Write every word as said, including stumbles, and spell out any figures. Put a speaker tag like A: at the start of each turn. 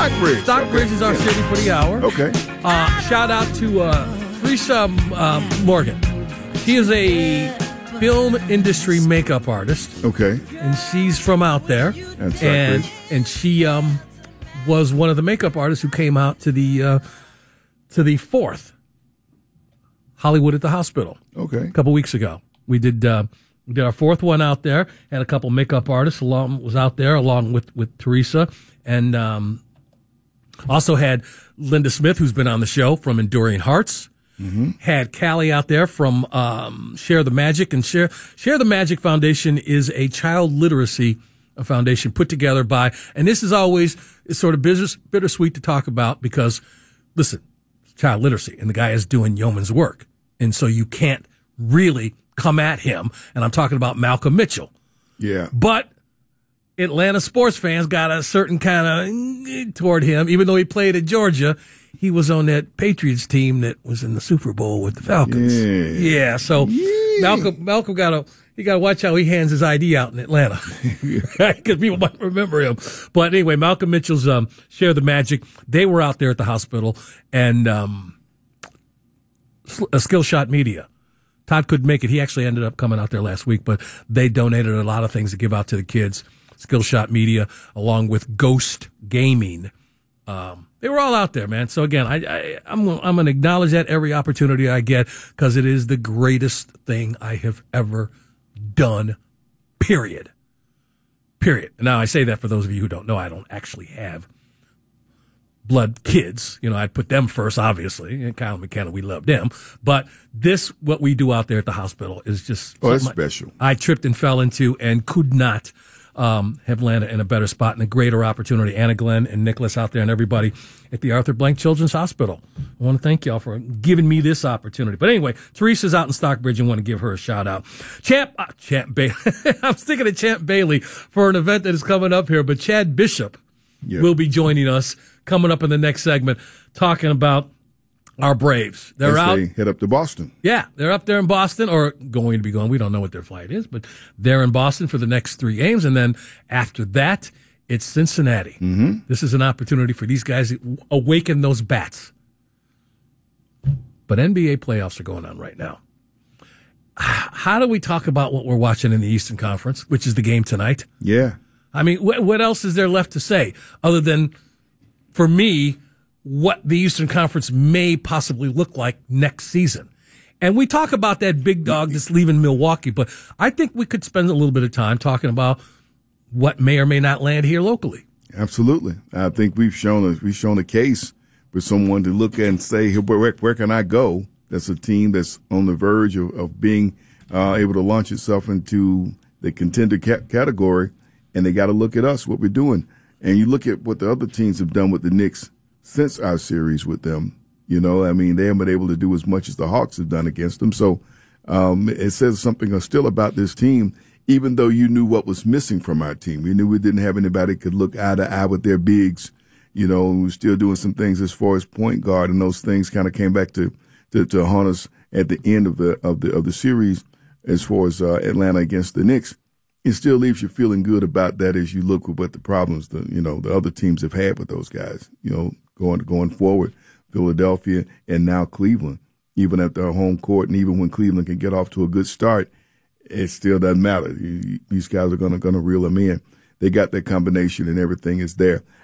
A: Stockbridge.
B: Stockbridge
A: okay.
B: is our
A: yeah.
B: city for the hour.
A: Okay.
B: Uh, shout out to uh, Teresa um, Morgan. She is a film industry makeup artist.
A: Okay.
B: And she's from out there.
A: And
B: and, and she um, was one of the makeup artists who came out to the uh, to the fourth Hollywood at the Hospital.
A: Okay.
B: A couple weeks ago. We did uh, we did our fourth one out there. Had a couple makeup artists along was out there along with, with Teresa. And um, also had Linda Smith, who's been on the show from Enduring Hearts. Mm-hmm. Had Callie out there from um, Share the Magic. And Share Share the Magic Foundation is a child literacy foundation put together by, and this is always it's sort of business, bittersweet to talk about because, listen, child literacy, and the guy is doing yeoman's work. And so you can't really come at him. And I'm talking about Malcolm Mitchell.
A: Yeah.
B: But Atlanta sports fans got a certain kind of toward him, even though he played at Georgia. He was on that Patriots team that was in the Super Bowl with the Falcons.
A: Yeah.
B: Yeah. So
A: yeah.
B: Malcolm, Malcolm got to, he got to watch how he hands his I D out in Atlanta. Because people might remember him. But anyway, Malcolm Mitchell's, um, Share the Magic. They were out there at the hospital and, um, a Skill Shot Media. Todd couldn't make it. He actually ended up coming out there last week, but they donated a lot of things to give out to the kids. Skill Shot Media, along with Ghost Gaming. Um, they were all out there, man. So again, I, I, I'm, I'm going to acknowledge that every opportunity I get because it is the greatest thing I have ever done, period. Period. Now, I say that for those of you who don't know, I don't actually have blood kids. You know, I'd put them first, obviously. And Kyle and McKenna, we love them. But this, what we do out there at the hospital is just
A: oh, it's special.
B: I tripped and fell into and could not um, have landed in a better spot and a greater opportunity. Anna Glenn and Nicholas out there and everybody at the Arthur Blank Children's Hospital. I want to thank y'all for giving me this opportunity. But anyway, Teresa's out in Stockbridge and want to give her a shout out. Champ, uh, Champ Bailey. I'm thinking of Champ Bailey for an event that is coming up here, but Chad Bishop yeah. will be joining us coming up in the next segment talking about our Braves. They're
A: As
B: out.
A: They head up to Boston.
B: Yeah, they're up there in Boston or going to be going. We don't know what their flight is, but they're in Boston for the next three games. And then after that, it's Cincinnati.
A: Mm-hmm.
B: This is an opportunity for these guys to awaken those bats. But N B A playoffs are going on right now. How do we talk about what we're watching in the Eastern Conference, which is the game tonight?
A: Yeah.
B: I mean, wh- what else is there left to say other than, for me, what the Eastern Conference may possibly look like next season? And we talk about that big dog that's leaving Milwaukee, but I think we could spend a little bit of time talking about what may or may not land here locally.
A: Absolutely. I think we've shown a, we've shown a case for someone to look at and say, where, where can I go? That's a team that's on the verge of, of being uh, able to launch itself into the contender ca- category, and they got to look at us, what we're doing. And you look at what the other teams have done with the Knicks since our series with them. You know, I mean, they haven't been able to do as much as the Hawks have done against them. So um, it says something still about this team, even though you knew what was missing from our team. We knew we didn't have anybody that could look eye to eye with their bigs. You know, we were still doing some things as far as point guard, and those things kind of came back to, to, to haunt us at the end of the of the of the series as far as uh, Atlanta against the Knicks. It still leaves you feeling good about that as you look at what the problems the you know the other teams have had with those guys. You know, going going forward, Philadelphia and now Cleveland, even at their home court, and even when Cleveland can get off to a good start, it still doesn't matter. You, these guys are gonna gonna reel them in. They got that combination, and everything is there.